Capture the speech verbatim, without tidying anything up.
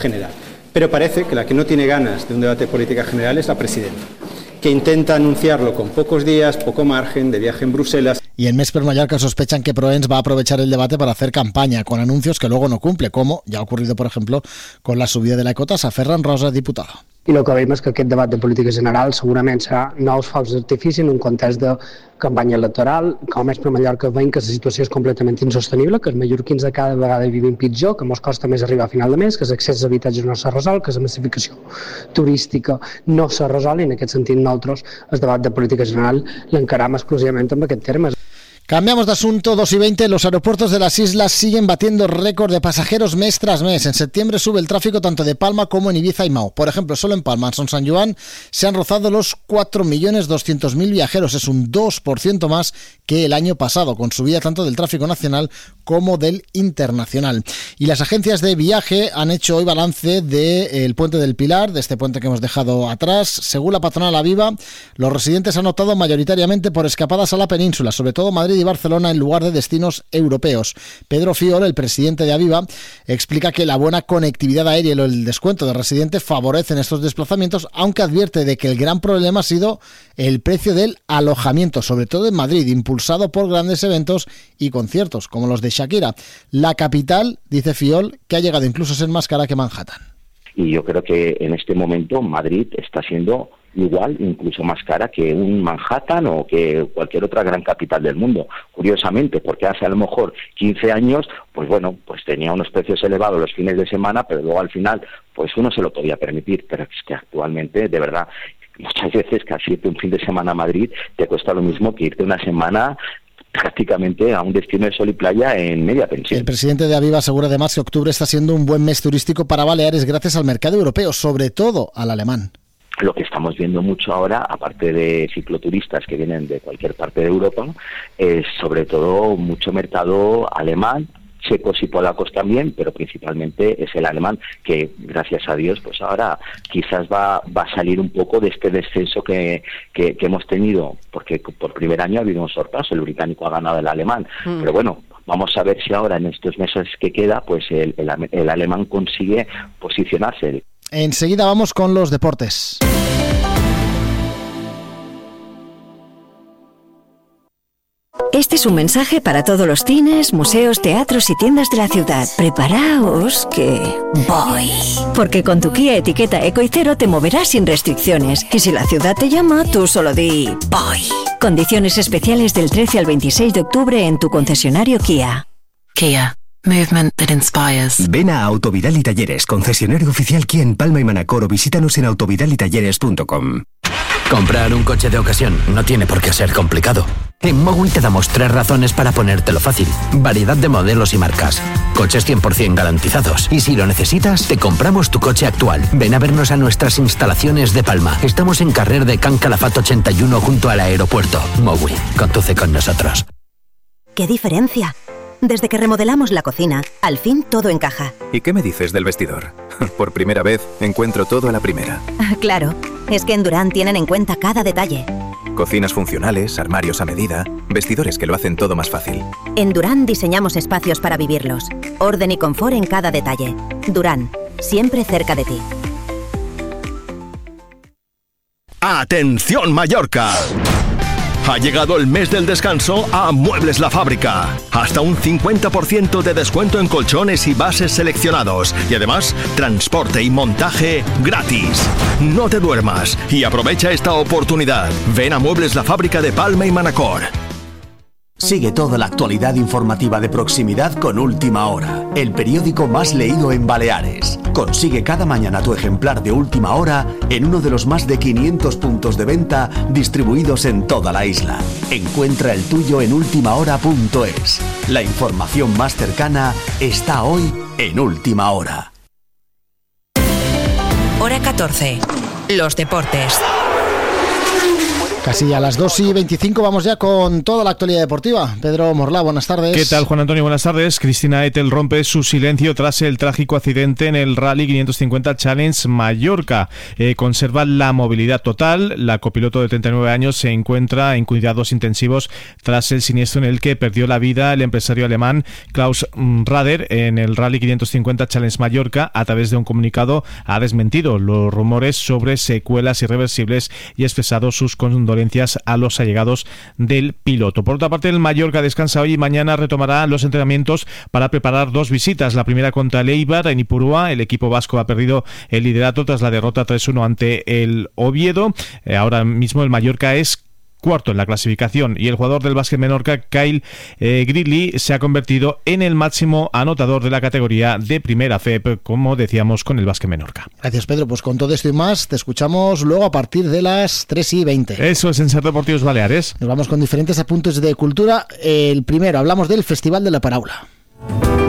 general. Pero parece que la que no tiene ganas de un debate de política general es la presidenta, que intenta anunciarlo con pocos días, poco margen, de viaje en Bruselas. Y en Més per Mallorca sospechan que Proens va a aprovechar el debate para hacer campaña, con anuncios que luego no cumple, como ya ha ocurrido, por ejemplo, con la subida de la ecotasa. Ferran Rosa, diputado. I el que veiem és que aquest debat de política general segurament serà nous focs d'artifici en un context de campanya electoral. Com Més per Mallorca veiem que la situació és completament insostenible, que els mallorquins de cada vegada vivim pitjor, que ens costa més arribar a final de mes, que l'accés a habitatges no s'ha resolt, que la massificació turística no s'ha resolt, i en aquest sentit nosaltres el debat de política general l'encaram exclusivament amb aquest terme. Cambiamos de asunto. Dos y veinte. Los aeropuertos de las islas siguen batiendo récord de pasajeros mes tras mes. En septiembre sube el tráfico tanto de Palma como en Ibiza y Mao. Por ejemplo, solo en Palma, en Son San Joan, se han rozado los cuatro millones doscientos mil viajeros. Es un dos por ciento más que el año pasado, con subida tanto del tráfico nacional como del internacional. Y las agencias de viaje han hecho hoy balance del Puente del Pilar, de este puente que hemos dejado atrás. Según la patronal Aviva, los residentes han optado mayoritariamente por escapadas a la península, sobre todo Madrid y Barcelona, en lugar de destinos europeos. Pedro Fiol, el presidente de Aviva, explica que la buena conectividad aérea y el descuento de residentes favorecen estos desplazamientos, aunque advierte de que el gran problema ha sido el precio del alojamiento, sobre todo en Madrid, impulsado por grandes eventos y conciertos, como los de Shakira. La capital, dice Fiol, que ha llegado incluso a ser más cara que Manhattan. Y yo creo que en este momento Madrid está siendo igual, incluso más cara que un Manhattan o que cualquier otra gran capital del mundo, curiosamente, porque hace a lo mejor quince años, pues bueno, pues tenía unos precios elevados los fines de semana, pero luego al final, pues uno se lo podía permitir, pero es que actualmente, de verdad, muchas veces casi irte un fin de semana a Madrid te cuesta lo mismo que irte una semana prácticamente a un destino de sol y playa en media pensión. El presidente de Aviva asegura además que octubre está siendo un buen mes turístico para Baleares gracias al mercado europeo, sobre todo al alemán. Lo que estamos viendo mucho ahora, aparte de cicloturistas que vienen de cualquier parte de Europa, es sobre todo mucho mercado alemán, checos y polacos también, pero principalmente es el alemán, que gracias a Dios pues ahora quizás va, va a salir un poco de este descenso que, que, que hemos tenido, porque por primer año ha habido un sorpaso, el británico ha ganado el alemán, mm. pero bueno, vamos a ver si ahora en estos meses que queda pues el, el, el alemán consigue posicionarse. Enseguida vamos con los deportes. Este es un mensaje para todos los cines, museos, teatros y tiendas de la ciudad. Preparaos que voy. Porque con tu Kia Etiqueta Eco y Cero te moverás sin restricciones. Y si la ciudad te llama, tú solo di voy. Condiciones especiales del trece al veintiséis de octubre en tu concesionario Kia. Kia. Movement that inspires. Ven a Autovidal y Talleres, concesionario oficial Kia en Palma y Manacor, o visítanos en autovidal y talleres punto com. Comprar un coche de ocasión no tiene por qué ser complicado. En Mowi te damos tres razones para ponértelo fácil. Variedad de modelos y marcas. Coches cien por ciento garantizados. Y si lo necesitas, te compramos tu coche actual. Ven a vernos a nuestras instalaciones de Palma. Estamos en Carrer de Can Calafat ochenta y uno junto al aeropuerto. Mowi, conduce con nosotros. ¡Qué diferencia! Desde que remodelamos la cocina, al fin todo encaja. ¿Y qué me dices del vestidor? Por primera vez encuentro todo a la primera. Claro, es que en Durán tienen en cuenta cada detalle. Cocinas funcionales, armarios a medida, vestidores que lo hacen todo más fácil. En Durán diseñamos espacios para vivirlos. Orden y confort en cada detalle. Durán, siempre cerca de ti. ¡Atención Mallorca! Ha llegado el mes del descanso a Muebles La Fábrica. Hasta un cincuenta por ciento de descuento en colchones y bases seleccionados. Y además, transporte y montaje gratis. No te duermas y aprovecha esta oportunidad. Ven a Muebles La Fábrica de Palma y Manacor. Sigue toda la actualidad informativa de proximidad con Última Hora, el periódico más leído en Baleares. Consigue cada mañana tu ejemplar de Última Hora en uno de los más de quinientos puntos de venta distribuidos en toda la isla. Encuentra el tuyo en ultima hora punto es. La información más cercana está hoy en Última Hora. Hora catorce. Los deportes. Casi a las dos y veinticinco vamos ya con toda la actualidad deportiva. Pedro Morlá, buenas tardes. ¿Qué tal, Juan Antonio? Buenas tardes. Cristina Etel rompe su silencio tras el trágico accidente en el Rally quinientos cincuenta Challenge Mallorca. Eh, conserva la movilidad total. La copiloto de treinta y nueve años se encuentra en cuidados intensivos tras el siniestro en el que perdió la vida el empresario alemán Klaus Rader en el Rally quinientos cincuenta Challenge Mallorca. A través de un comunicado ha desmentido los rumores sobre secuelas irreversibles y expresado sus condolencias a los allegados del piloto. Por otra parte, el Mallorca descansa hoy y mañana retomará los entrenamientos para preparar dos visitas. La primera contra el Eibar en Ipurúa. El equipo vasco ha perdido el liderato tras la derrota tres uno ante el Oviedo. Eh, ahora mismo el Mallorca es cuarto en la clasificación y el jugador del Básquet Menorca, Kyle eh, Gridley, se ha convertido en el máximo anotador de la categoría de Primera F E P, como decíamos con el Básquet Menorca. Gracias, Pedro. Pues con todo esto y más te escuchamos luego a partir de las tres y veinte. Eso es en Ser Deportivos Baleares. Nos vamos con diferentes apuntes de cultura. El primero, hablamos del Festival de la Paraula.